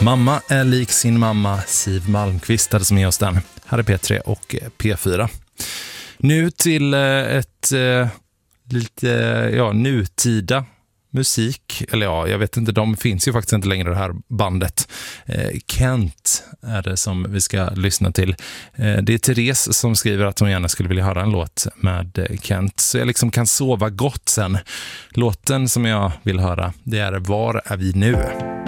Mamma är lik sin mamma, Siw Malmkvist hade som med oss den. Här är P3 och P4. Nu till lite nutida musik. Eller ja, jag vet inte, de finns ju faktiskt inte längre, det här bandet. Kent är det som vi ska lyssna till. Det är Therese som skriver att hon gärna skulle vilja höra en låt med Kent. Så jag liksom kan sova gott sen. Låten som jag vill höra, det är Var är vi nu?